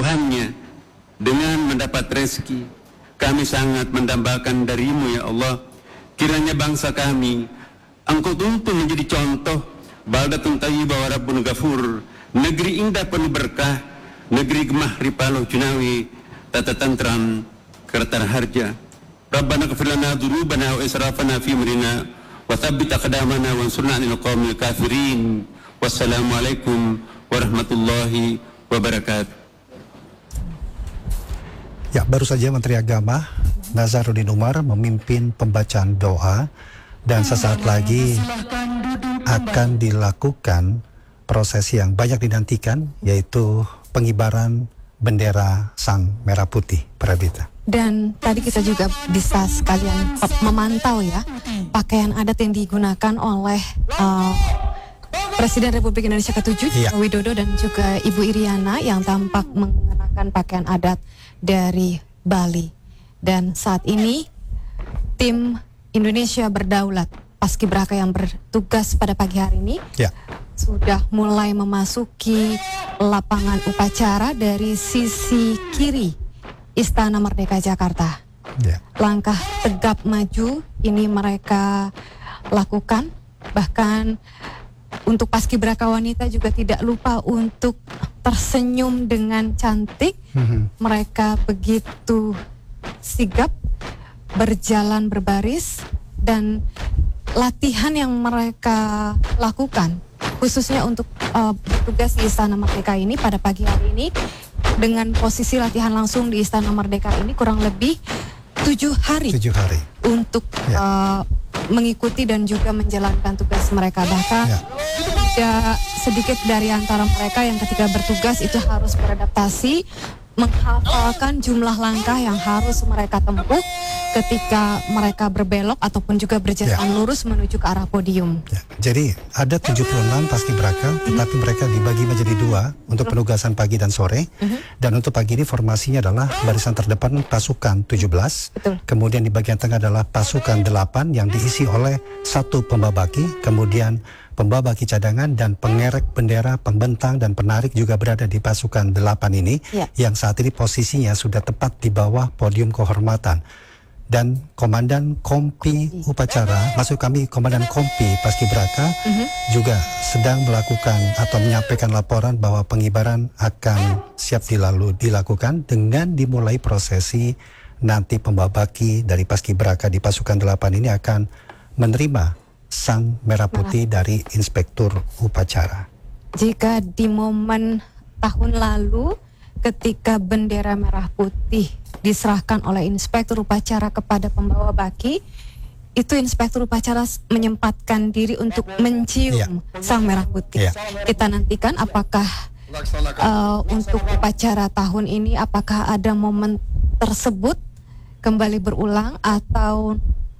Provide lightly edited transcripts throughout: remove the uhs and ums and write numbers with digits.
Tuhannya dengan mendapat rezeki. Kami sangat mendambakan darimu ya Allah. Kiranya bangsa kami Engkau tuntun menjadi contoh baldatun thayyibah wa rabbun ghafur, negeri indah penuh berkah, negeri gemah ripaloh junawi, tata tantram kertar harja. Rabbana ighfir lana dzunubana wa israfana fi amrina wa tsabbit aqdamana wansurna 'alal qaumil kafirin. Wassalamualaikum warahmatullahi wabarakatuh. Ya, baru saja Menteri Agama Nazaruddin Umar memimpin pembacaan doa dan sesaat lagi akan dilakukan prosesi yang banyak dinantikan, yaitu pengibaran bendera Sang Merah Putih, Pradita. Dan tadi kita juga bisa sekalian memantau ya pakaian adat yang digunakan oleh Presiden Republik Indonesia ke-7 Joko Widodo dan juga Ibu Iriana yang tampak mengenakan pakaian adat dari Bali. Dan saat ini tim Indonesia Berdaulat Paskibraka yang bertugas pada pagi hari ini sudah mulai memasuki lapangan upacara dari sisi kiri Istana Merdeka Jakarta. Langkah tegap maju ini mereka lakukan, bahkan untuk paskibraka wanita juga tidak lupa untuk tersenyum dengan cantik. Mereka begitu sigap berjalan berbaris, dan latihan yang mereka lakukan khususnya untuk bertugas di Istana Merdeka ini pada pagi hari ini, dengan posisi latihan langsung di Istana Merdeka ini kurang lebih 7 hari untuk mengikuti dan juga menjalankan tugas mereka. Bahkan tidak sedikit dari antara mereka yang ketika bertugas itu harus beradaptasi, menghafalkan jumlah langkah yang harus mereka tempuh ketika mereka berbelok ataupun juga berjalan lurus menuju ke arah podium. Jadi ada 76 paskibraka, tetapi mereka dibagi menjadi 2 untuk penugasan pagi dan sore. Dan untuk pagi ini formasinya adalah barisan terdepan pasukan 17, kemudian di bagian tengah adalah pasukan 8 yang diisi oleh 1 pembawa baki, kemudian pembawa baki cadangan dan pengerek bendera, pembentang dan penarik juga berada di pasukan 8 ini, yang saat ini posisinya sudah tepat di bawah podium kehormatan. Dan Komandan Kompi Upacara, maksud kami Komandan Kompi Paskibraka juga sedang melakukan atau menyampaikan laporan bahwa pengibaran akan siap dilakukan dengan dimulai prosesi. Nanti pembawa baki dari Paskibraka di pasukan 8 ini akan menerima Sang Merah Putih dari Inspektur Upacara. Jika di momen tahun lalu ketika bendera merah putih diserahkan oleh Inspektur Upacara kepada pembawa baki, itu Inspektur Upacara menyempatkan diri untuk mencium Sang Merah Putih. Kita nantikan apakah untuk upacara tahun ini apakah ada momen tersebut kembali berulang atau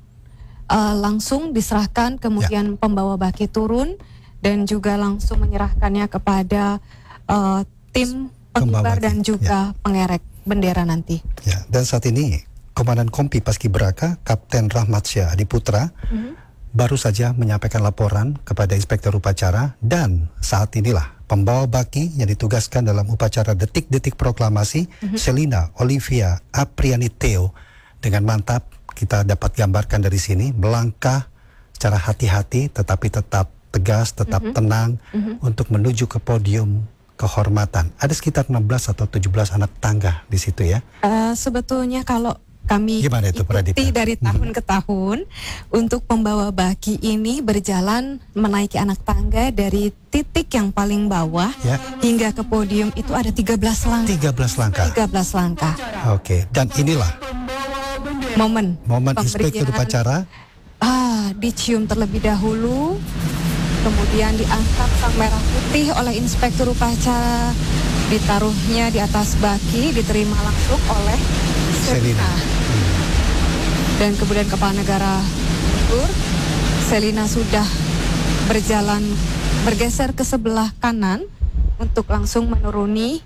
langsung diserahkan, kemudian pembawa baki turun dan juga langsung menyerahkannya kepada tim pengibar dan juga pengerek bendera nanti. Dan saat ini Komandan Kompi Paskibraka Kapten Rahmat Syah Adiputra baru saja menyampaikan laporan kepada Inspektur Upacara, dan saat inilah pembawa baki yang ditugaskan dalam upacara detik-detik proklamasi Selina Olivia Apriani Theo dengan mantap kita dapat gambarkan dari sini melangkah secara hati-hati tetapi tetap tegas, tetap tenang untuk menuju ke podium kehormatan. Ada sekitar 16 atau 17 anak tangga di situ ya. Sebetulnya kalau kami ikuti dari tahun ke tahun, untuk pembawa baki ini berjalan menaiki anak tangga dari titik yang paling bawah hingga ke podium itu ada 13 langkah. 13 langkah. Oke, dan inilah momen Inspektur Upacara dicium terlebih dahulu, kemudian diangkat Sang Merah Putih oleh Inspektur Upacara, ditaruhnya di atas baki, diterima langsung oleh Selina. Dan kemudian Kepala Negara mundur, Selina sudah bergeser ke sebelah kanan untuk langsung menuruni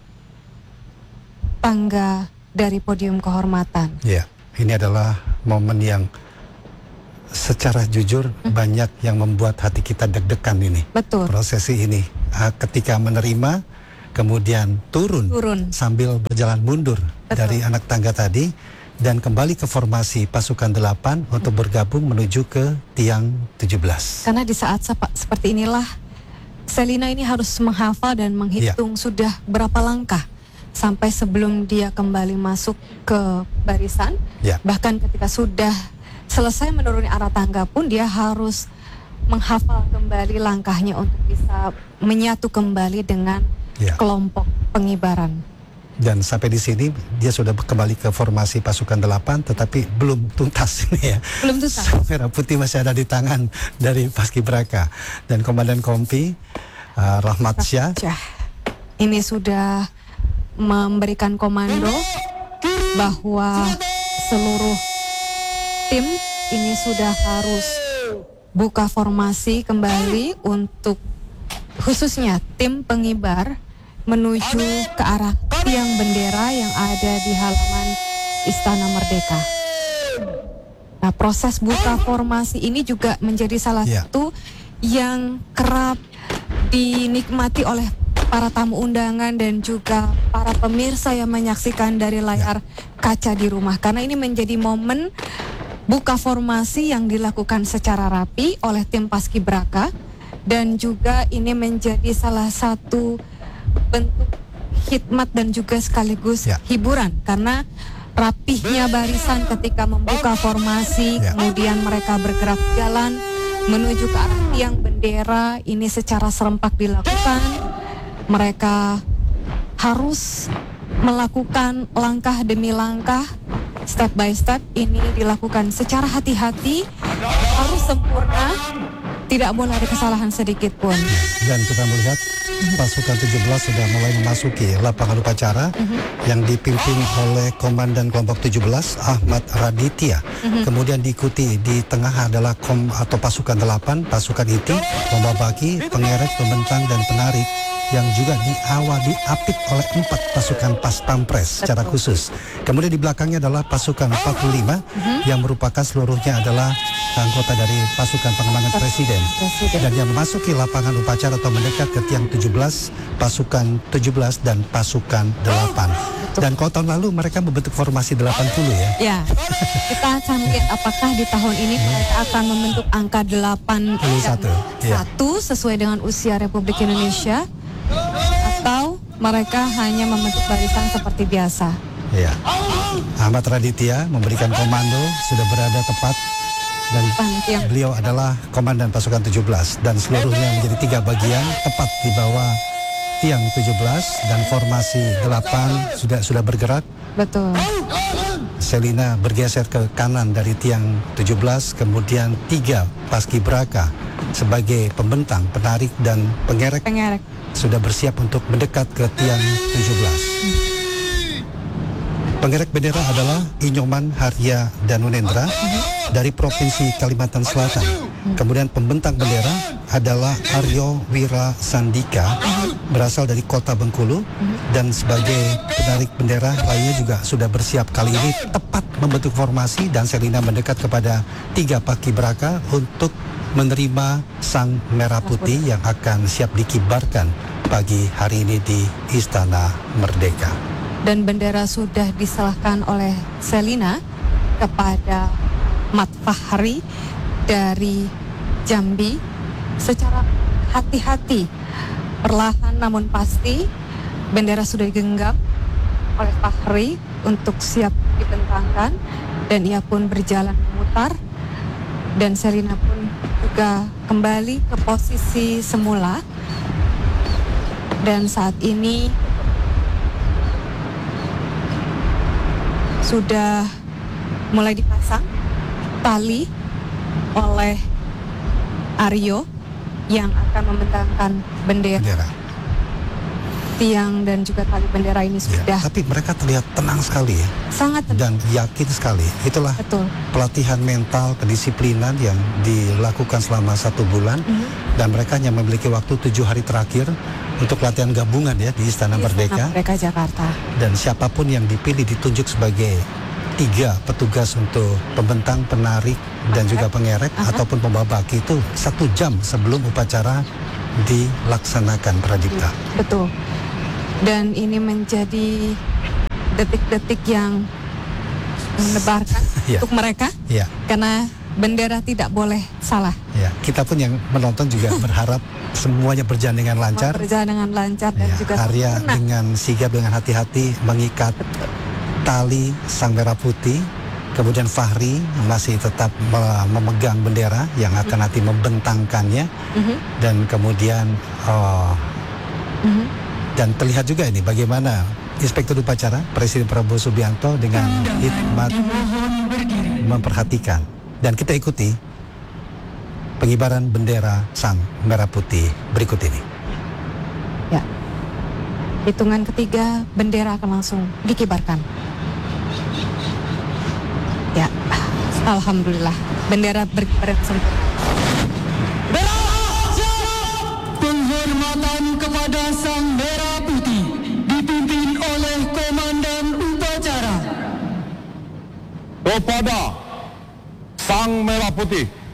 tangga dari podium kehormatan. Ini adalah momen yang secara jujur banyak yang membuat hati kita deg-degan ini. Betul. Prosesi ini ketika menerima, kemudian turun sambil berjalan mundur dari anak tangga tadi, dan kembali ke formasi pasukan 8 untuk bergabung menuju ke tiang 17. Karena di saat seperti inilah Selina ini harus menghafal dan menghitung sudah berapa langkah sampai sebelum dia kembali masuk ke barisan. Bahkan ketika sudah selesai menuruni arah tangga pun dia harus menghafal kembali langkahnya untuk bisa menyatu kembali dengan kelompok pengibaran. Dan sampai di sini dia sudah kembali ke formasi pasukan 8, tetapi belum tuntas ini ya. Belum tuntas. Merah putih masih ada di tangan dari Paskibraka, dan Komandan Kompi Rahmat Syah ini sudah memberikan komando bahwa seluruh tim ini sudah harus buka formasi kembali untuk khususnya tim pengibar menuju ke arah tiang bendera yang ada di halaman Istana Merdeka. Nah, proses buka formasi ini juga menjadi salah satu yang kerap dinikmati oleh para tamu undangan dan juga para pemirsa yang menyaksikan dari layar kaca di rumah. Karena ini menjadi momen buka formasi yang dilakukan secara rapi oleh tim Paskibraka, dan juga ini menjadi salah satu bentuk khidmat dan juga sekaligus hiburan, karena rapihnya barisan ketika membuka formasi, kemudian mereka bergerak jalan menuju ke arah tiang bendera ini secara serempak dilakukan. Mereka harus melakukan langkah demi langkah, step by step, ini dilakukan secara hati-hati, harus sempurna, tidak boleh ada kesalahan sedikit pun. Dan kita melihat pasukan 17 sudah mulai memasuki lapangan upacara yang dipimpin oleh Komandan kelompok 17 Ahmad Raditya. Kemudian diikuti di tengah adalah pasukan 8, pasukan inti, pembabaki, pengerek, pembentang, dan penarik, yang juga diapit oleh 4 pasukan pas pampres secara khusus. Kemudian di belakangnya adalah pasukan 45 yang merupakan seluruhnya adalah anggota dari pasukan pengamanan presiden. Dan yang memasuki lapangan upacara atau mendekat ke tiang 17, pasukan 17 dan pasukan 8. Dan kalau tahun lalu mereka membentuk formasi 80 ya. Ya, kita akan lihat apakah di tahun ini mereka akan membentuk angka 81 sesuai dengan usia Republik Indonesia, atau mereka hanya membentuk barisan seperti biasa. Ya. Ahmad Raditya memberikan komando, sudah berada tepat, dan beliau adalah komandan pasukan 17, dan seluruhnya menjadi 3 bagian tepat di bawah tiang 17, dan formasi 8 sudah bergerak. Betul. Selina bergeser ke kanan dari tiang 17, kemudian 3 Paskibraka sebagai pembentang, penarik, dan pengerek sudah bersiap untuk mendekat ke tiang 17. Pengerek bendera adalah Inyoman Harya Danunendra dari Provinsi Kalimantan Selatan. Kemudian pembentang bendera adalah Aryo Wira Sandika berasal dari Kota Bengkulu, dan sebagai penarik bendera lainnya juga sudah bersiap. Kali ini tepat membentuk formasi, dan Selina mendekat kepada 3 Paskibraka untuk menerima sang merah putih yang akan siap dikibarkan pagi hari ini di Istana Merdeka. Dan bendera sudah diserahkan oleh Selina kepada Mat Fahri dari Jambi secara hati-hati, perlahan namun pasti. Bendera sudah digenggam oleh Fahri untuk siap dibentangkan, dan ia pun berjalan memutar, dan Selina pun juga kembali ke posisi semula. Dan saat ini sudah mulai dipasang tali oleh Aryo yang akan membentangkan bendera. Tiang dan juga tali bendera ini sudah. Tapi mereka terlihat tenang sekali ya. Sangat tenang. Dan yakin sekali. Itulah pelatihan mental, kedisiplinan yang dilakukan selama 1 bulan. Dan mereka hanya memiliki waktu 7 hari terakhir untuk latihan gabungan ya di Istana Merdeka. Merdeka Jakarta. Dan siapapun yang dipilih ditunjuk sebagai 3 petugas untuk pembentang, penarik, dan juga pengerek ataupun pembabaki itu 1 jam sebelum upacara dilaksanakan, Pradipta. Betul. Dan ini menjadi detik-detik yang menebarkan Ya. untuk mereka, Ya. karena bendera tidak boleh salah. Ya, kita pun yang menonton juga berharap semuanya berjalan dengan lancar. Berjalan dengan lancar dan Ya, juga Arya sempurna. dengan sigap dengan hati-hati mengikat tali sang merah putih. Kemudian Fahri masih tetap memegang bendera yang akan nanti membentangkannya. Dan kemudian dan terlihat juga ini bagaimana Inspektur Upacara Presiden Prabowo Subianto dengan hikmat memperhatikan. Dan kita ikuti pengibaran bendera sang merah putih berikut ini. Ya. Hitungan ketiga, bendera akan langsung dikibarkan. Ya, alhamdulillah, bendera berkibar sempurna. Penghormatan kepada Sang Merah Putih dipimpin oleh Komandan Upacara. Kepada Sang Merah Putih